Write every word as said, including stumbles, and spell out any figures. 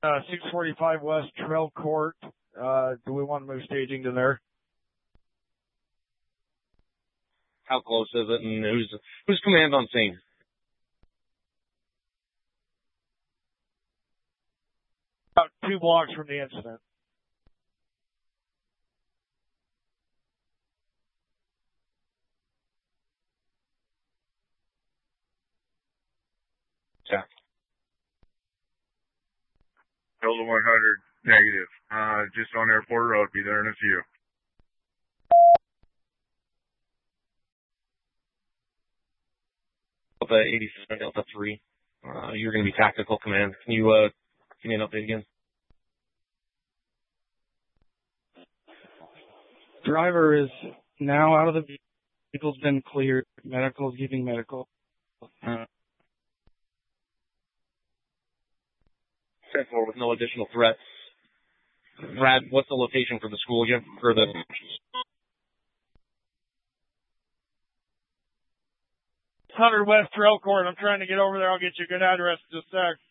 uh, six forty-five West Trail Court. Uh, do we want to move staging to there? How close is it, and who's who's command on scene? About two blocks from the incident. Yeah. Delta one hundred, negative. Uh, just on Airport Road. Be there in a few. Delta eighty-seven, Delta three. Uh, you're going to be tactical command. Can you uh, give me an update again? Driver is now out of the vehicle. Vehicle's been cleared. Medical is giving medical. Uh, ten four with no additional threats. Brad, what's the location for the school again? For the one hundred West Trail Court. I'm trying to get over there. I'll get you a good address in just a sec.